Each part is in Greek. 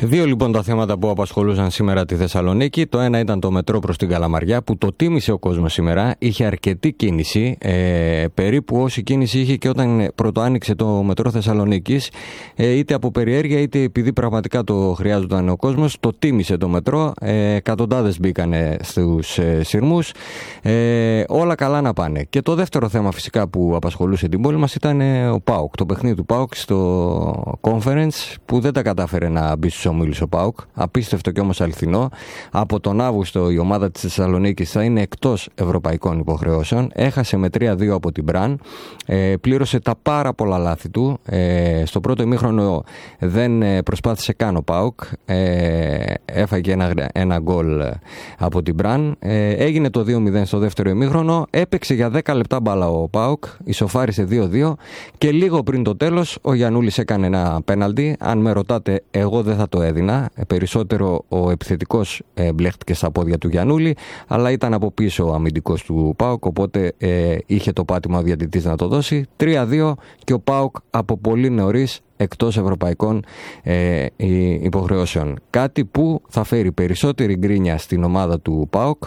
Δύο λοιπόν τα θέματα που απασχολούσαν σήμερα τη Θεσσαλονίκη. Το ένα ήταν το μετρό προς την Καλαμαριά, που το τίμησε ο κόσμος σήμερα. Είχε αρκετή κίνηση, περίπου όση κίνηση είχε και όταν πρώτο άνοιξε το μετρό Θεσσαλονίκης, είτε από περιέργεια είτε επειδή πραγματικά το χρειάζονταν ο κόσμος. Το τίμησε το μετρό, εκατοντάδες μπήκανε στους σειρμούς, όλα καλά να πάνε. Και το δεύτερο θέμα φυσικά που απασχολούσε την πόλη μας ήταν ο ΠΑΟΚ, το παιχνίδι του ΠΑΟΚ στο Conference, που δεν τα κατάφερε να μπει στους ομίλους ο ΠΑΟΚ. Απίστευτο και όμως αληθινό. Από τον Αύγουστο η ομάδα της Θεσσαλονίκης θα είναι εκτός ευρωπαϊκών υποχρεώσεων. Έχασε με 3-2 από την Μπραν. Πλήρωσε τα πάρα πολλά λάθη του. Στο πρώτο ημίχρονο δεν προσπάθησε καν ο ΠΑΟΚ. Έφαγε ένα γκολ από την Μπραν. Έγινε το 2-0 στο δεύτερο ημίχρονο. Έπαιξε για 10 λεπτά μπάλα ο ΠΑΟΚ. Ισοφάρισε 2-2. Και λίγο πριν το τέλος ο Γιαννούλης έκανε ένα πέναλτι. Αν με ρωτάτε, εγώ δεν θα το έδινα. Περισσότερο ο επιθετικός μπλέχτηκε στα πόδια του Γιαννούλη, αλλά ήταν από πίσω ο αμυντικός του ΠΑΟΚ, οπότε είχε το πάτημα ο διαιτητής να το δώσει. 3-2 και ο ΠΑΟΚ από πολύ νωρίς εκτός ευρωπαϊκών υποχρεώσεων. Κάτι που θα φέρει περισσότερη γκρίνια στην ομάδα του ΠΑΟΚ,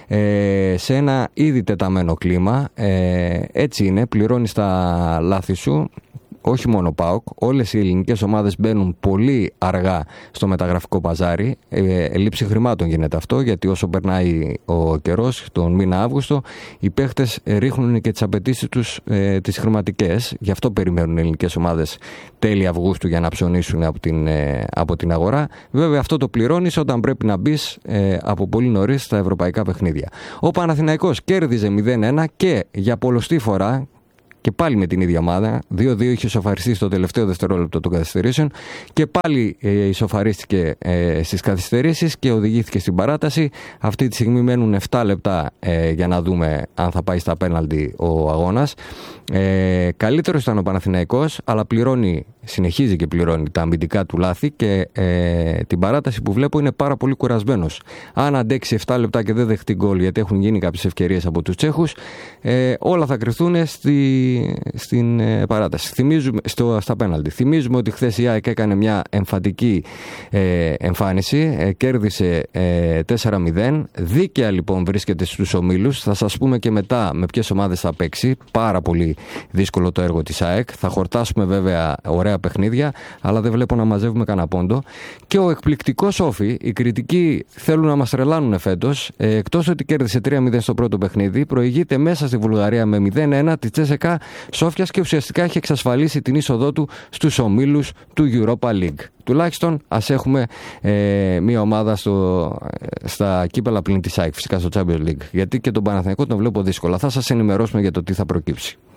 σε ένα ήδη τεταμένο κλίμα. Έτσι είναι, πληρώνεις τα λάθη σου. Όχι μόνο ΠΑΟΚ, όλες οι ελληνικές ομάδες μπαίνουν πολύ αργά στο μεταγραφικό παζάρι. Λήψη χρημάτων γίνεται αυτό, γιατί όσο περνάει ο καιρός, τον μήνα Αύγουστο, οι παίχτες ρίχνουν και τις απαιτήσεις τους τις χρηματικές. Γι' αυτό περιμένουν οι ελληνικές ομάδες τέλη Αυγούστου για να ψωνίσουν από την αγορά. Βέβαια αυτό το πληρώνεις όταν πρέπει να μπεις από πολύ νωρίς στα ευρωπαϊκά παιχνίδια. Ο Παναθηναϊκός κέρδιζε 0-1 και για πολλοστή φορά, και πάλι με την ίδια ομάδα, 2-2 είχε ισοφαριστεί στο τελευταίο δευτερόλεπτο των καθυστερήσεων και πάλι ισοφαρίστηκε στις καθυστερήσεις και οδηγήθηκε στην παράταση. Αυτή τη στιγμή μένουν 7 λεπτά για να δούμε αν θα πάει στα πέναλτι ο αγώνας. Καλύτερος ήταν ο Παναθηναϊκός, αλλά συνεχίζει και πληρώνει τα αμυντικά του λάθη και την παράταση που βλέπω είναι πάρα πολύ κουρασμένος. Αν αντέξει 7 λεπτά και δεν δεχτεί γκολ, γιατί έχουν γίνει κάποιες ευκαιρίες από τους Τσέχους, όλα θα κρυθούν στην παράταση. Στα πέναλτι. Θυμίζουμε ότι χθες η ΑΕΚ έκανε μια εμφαντική εμφάνιση, κέρδισε 4-0. Δίκαια λοιπόν βρίσκεται στους ομίλους. Θα σας πούμε και μετά με ποιες ομάδες θα παίξει. Πάρα πολύ δύσκολο το έργο της ΑΕΚ. Θα χορτάσουμε βέβαια ωραία παιχνίδια, αλλά δεν βλέπω να μαζεύουμε κανένα πόντο. Και ο εκπληκτικός Όφη, οι κριτικοί θέλουν να μας τρελάνουν φέτος. Εκτός ότι κέρδισε 3-0 στο πρώτο παιχνίδι, προηγείται μέσα στη Βουλγαρία με 0-1 τη Τσέσεκα Σόφιας και ουσιαστικά έχει εξασφαλίσει την είσοδό του στους ομίλους του Europa League. Τουλάχιστον ας έχουμε μια ομάδα στα κύπελα πλην της ΑΕΚ, φυσικά στο Champions League. Γιατί και τον Παναθηναϊκό τον βλέπω δύσκολα. Θα σας ενημερώσουμε για το τι θα προκύψει.